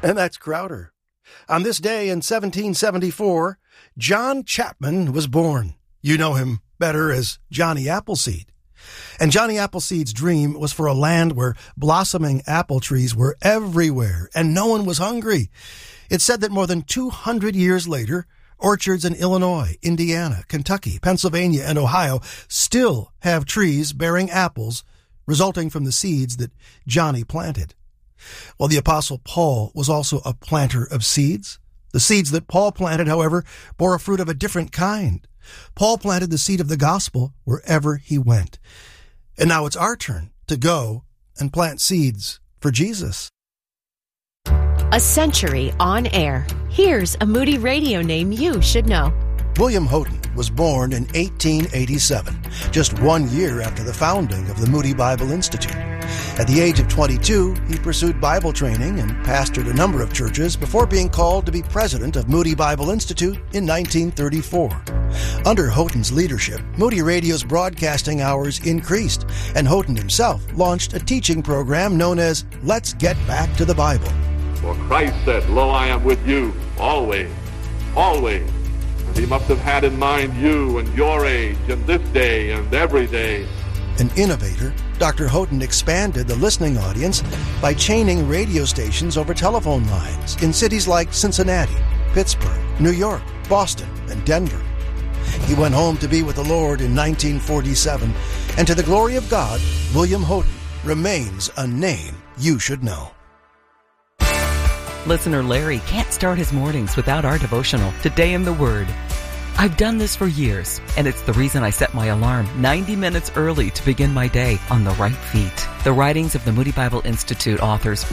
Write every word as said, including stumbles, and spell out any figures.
And that's Crowder. On this day in seventeen seventy-four, John Chapman was born. You know him better as Johnny Appleseed. And Johnny Appleseed's dream was for a land where blossoming apple trees were everywhere and no one was hungry. It's said that more than two hundred years later, orchards in Illinois, Indiana, Kentucky, Pennsylvania, and Ohio still have trees bearing apples resulting from the seeds that Johnny planted. Well, the Apostle Paul was also a planter of seeds. The seeds that Paul planted, however, bore a fruit of a different kind. Paul planted the seed of the gospel wherever he went. And now it's our turn to go and plant seeds for Jesus. A century on air. Here's a Moody Radio name you should know. William Houghton was born in eighteen eighty-seven, just one year after the founding of the Moody Bible Institute. At the age of twenty-two, he pursued Bible training and pastored a number of churches before being called to be president of Moody Bible Institute in nineteen thirty-four. Under Houghton's leadership, Moody Radio's broadcasting hours increased, and Houghton himself launched a teaching program known as Let's Get Back to the Bible. For Christ said, "Lo, I am with you always, always." And he must have had in mind you and your age and this day and every day. An innovator, Doctor Houghton expanded the listening audience by chaining radio stations over telephone lines in cities like Cincinnati, Pittsburgh, New York, Boston, and Denver. He went home to be with the Lord in nineteen forty-seven, and to the glory of God, William Houghton remains a name you should know. Listener Larry can't start his mornings without our devotional, Today in the Word. I've done this for years, and it's the reason I set my alarm ninety minutes early to begin my day on the right feet. The writings of the Moody Bible Institute authors